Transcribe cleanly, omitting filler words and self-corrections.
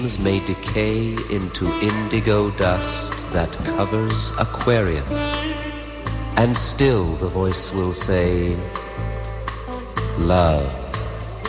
may decay into indigo dust that covers Aquarius, and still the voice will say, love